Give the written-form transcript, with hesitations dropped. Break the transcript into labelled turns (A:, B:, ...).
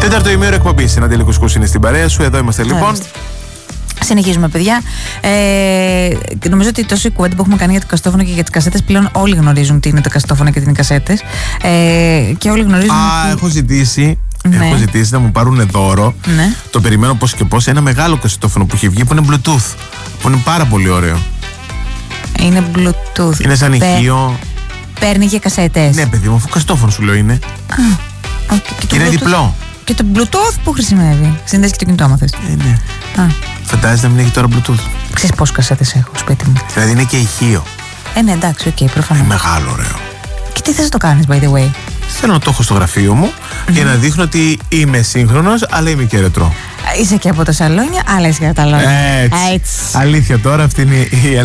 A: Τέταρτο ημέρο εκπομπής. Ένα Αντέλη Κουσκούς είναι στην παρέα σου. Εδώ είμαστε λοιπόν.
B: Συνεχίζουμε, παιδιά. Νομίζω ότι τόση κουβέντα που έχουμε κάνει για το καστόφωνο και για τις κασέτες, πλέον όλοι γνωρίζουν τι είναι το καστόφωνο και τι είναι οι κασέτες. Και όλοι γνωρίζουν.
A: Έχω ζητήσει. Ναι. Έχω ζητήσει να μου πάρουν δώρο.
B: Ναι.
A: Το περιμένω πώς και πώς. Ένα μεγάλο καστόφωνο που έχει βγει που είναι Bluetooth. Που είναι πάρα πολύ ωραίο.
B: Είναι Bluetooth.
A: Είναι σαν ηχείο.
B: Παίρνει και κασέτες.
A: Ναι, παιδί μου, αφού καστόφωνο σου λέω είναι. Και είναι διπλό.
B: Και το Bluetooth που χρησιμεύει. Συνδέσει και το κινητό, άμα θες.
A: Ναι. Φαντάζεσαι να μην έχει τώρα Bluetooth.
B: Ξέρεις πόσες κασέτες έχω σπίτι μου.
A: Δηλαδή είναι και ηχείο.
B: Ναι, εντάξει, οκ, προφανώς.
A: Είναι μεγάλο, ωραίο.
B: Και τι θες να το κάνεις, by the way?
A: Θέλω να το έχω στο γραφείο μου για να δείχνω ότι είμαι σύγχρονος, αλλά είμαι και ρετρό.
B: Είσαι και από τα σαλόνια, αλλά είσαι και από τα λόγια.
A: Έτσι. Αλήθεια τώρα, αυτή είναι η